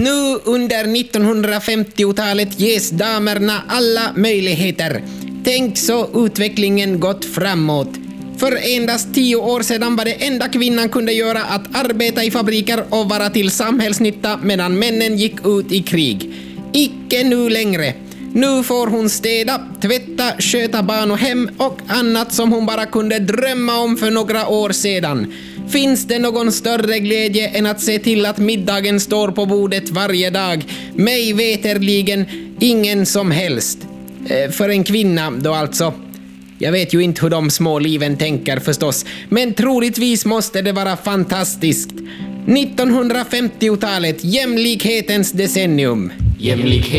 Nu under 1950-talet ges damerna alla möjligheter. Tänk så utvecklingen gått framåt. För endast 10 år sedan var det enda kvinnan kunde göra att arbeta i fabriker och vara till samhällsnytta medan männen gick ut i krig. Icke nu längre. Nu får hon städa, tvätta, sköta barn och hem och annat som hon bara kunde drömma om för några år sedan. Finns det någon större glädje än att se till att middagen står på bordet varje dag? Mig veterligen ingen som helst. För en kvinna då alltså. Jag vet ju inte hur de små liven tänker förstås, men troligtvis måste det vara fantastiskt. 1950-talet, jämlikhetens decennium.